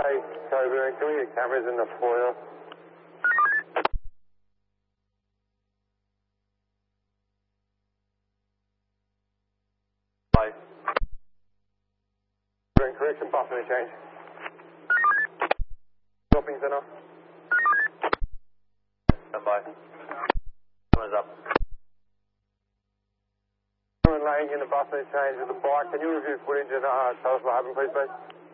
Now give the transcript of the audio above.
Hey, Coburn, can we get cameras in the foyer? Bye. Correction, buffer change. Shopping center. Stand by. Cameras up. Someone laying in the bus change with the bike. Can you review footage and tell us what happened, please, mate?